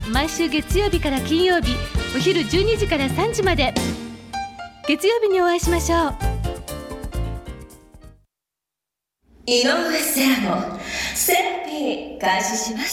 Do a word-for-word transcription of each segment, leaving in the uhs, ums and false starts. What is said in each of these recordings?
毎週月曜日から金曜日お昼じゅうにじからさんじまで。月曜日にお会いしましょう。 井上セラのセラピー開始します。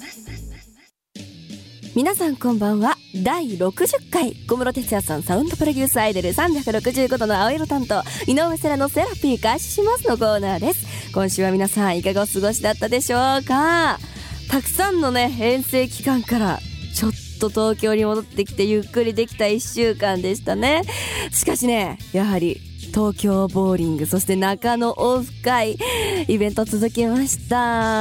皆さんこんばんは。だいろくじゅっかい小室哲哉さんサウンドプロデュースアイドルさんびゃくろくじゅうごどの青色担当井上セラのセラピー開始しますのコーナーです。今週は皆さんいかがお過ごしだったでしょうか。たくさんのね遠征期間からちょっと東京に戻ってきてゆっくりできたいっしゅうかんでしたね。しかしね、やはり東京ボーリング、そして中野オフ会イベント続きました。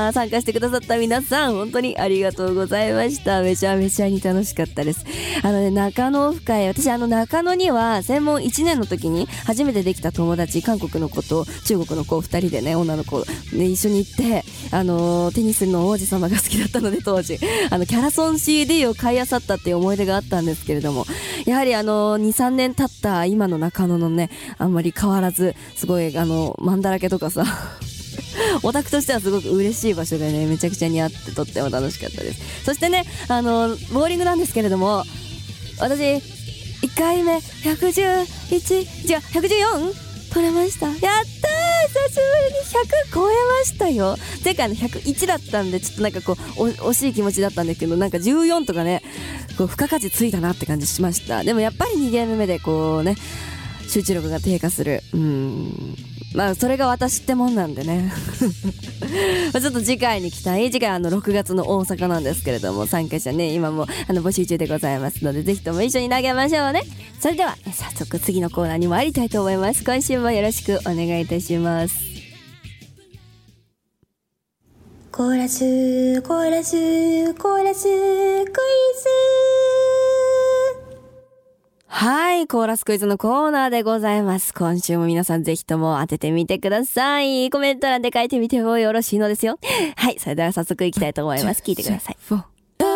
参加してくださった皆さん本当にありがとうございました。めちゃめちゃに楽しかったです。あのね、中野オフ会、私あの中野には専門いちねんの時に初めてできた友達、韓国の子と中国の子ふたりでね、女の子で一緒に行って、あのー、テニスの王子様が好きだったので当時あのキャラソン シーディー を買い漁ったっていう思い出があったんですけれども、やはりあのー、にさんねん経った今の中野のね、あんまり変わらずすごいあのマンだらけとかさオタクとしてはすごく嬉しい場所でね、めちゃくちゃ似合ってとっても楽しかったです。そしてね、あのボーリングなんですけれども、私いっかいめひゃくじゅういち、じゃひゃくじゅうよん取れました。やったー、久しぶりにひゃく超えましたよ。前回のひゃくいちだったんでちょっとなんかこう惜しい気持ちだったんですけど、なんかじゅうよんとかね、こう付加価値ついたなって感じしました。でもやっぱりにゲーム目でこうね、集中力が低下する。うーん、まあそれが私ってもんなんでねちょっと次回に期待。次回あのろくがつの大阪なんですけれども、参加者ね今もあの募集中でございますので、ぜひとも一緒に投げましょうね。それでは早速次のコーナーに参りたいと思います。今週もよろしくお願いいたします。コーラスコーラスコーラスクイズ。はい、コーラスクイズのコーナーでございます。今週も皆さんぜひとも当ててみてください。コメント欄で書いてみてもよろしいのですよ。はい、それでは早速いきたいと思います。聞いてください。